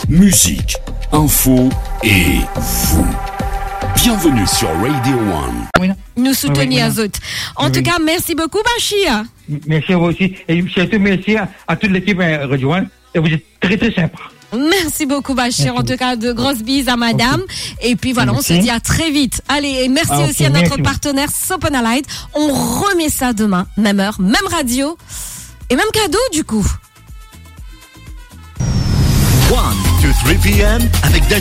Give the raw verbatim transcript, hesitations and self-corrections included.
musique, info et vous. Bienvenue sur Radio One. Oui, Nous soutenir oui, oui, aux autres. En oui, tout oui. cas, merci beaucoup, Bachir. Merci à vous aussi. Et surtout, merci à, à toute l'équipe euh, Radio One. Et vous êtes très, très sympa. Merci beaucoup, Bachir. Merci En tout cas, de grosses bises à madame. Et puis voilà, Merci. on se dit à très vite. Allez, et merci Ah, ok, aussi à notre merci. partenaire Sopanalite. On remet ça demain, même heure, même radio et même cadeau du coup. one to three p.m. avec Daniel.